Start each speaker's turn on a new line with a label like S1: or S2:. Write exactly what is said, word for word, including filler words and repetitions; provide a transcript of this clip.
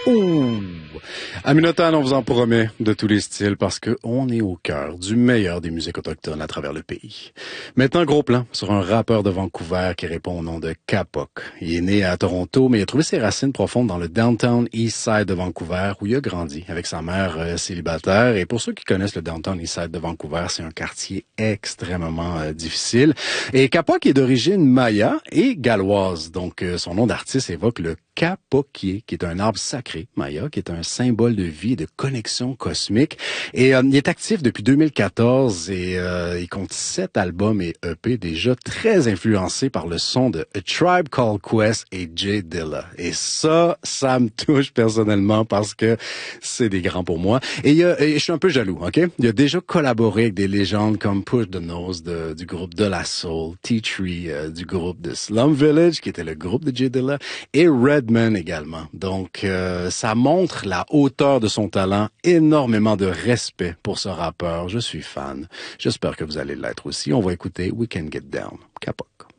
S1: Ouh! À Minotaur, on vous en promet de tous les styles parce que on est au cœur du meilleur des musiques autochtones à travers le pays. Maintenant, gros plan sur un rappeur de Vancouver qui répond au nom de Kapok. Il est né à Toronto, mais il a trouvé ses racines profondes dans le downtown East Side de Vancouver où il a grandi avec sa mère euh, célibataire. Et pour ceux qui connaissent le downtown East Side de Vancouver, c'est un quartier extrêmement euh, difficile. Et Kapok est d'origine maya et galloise. Donc, euh, son nom d'artiste évoque le Kapokié, qui est un arbre sacré maya, qui est un symbole de vie et de connexion cosmique. Et euh, il est actif depuis deux mille quatorze et euh, il compte sept albums et E P déjà très influencés par le son de A Tribe Called Quest et Jay Dilla. Et ça, ça me touche personnellement parce que c'est des grands pour moi. Et, il y a, et je suis un peu jaloux, ok? Il a déjà collaboré avec des légendes comme Push the Nose de, du groupe De La Soul, T-Tree euh, du groupe de Slum Village, qui était le groupe de Jay Dilla, et Redman également. Donc, euh, ça montre la hauteur de son talent, énormément de respect pour ce rappeur. Je suis fan. J'espère que vous allez l'être aussi. On va écouter We Can Get Down. Kapok.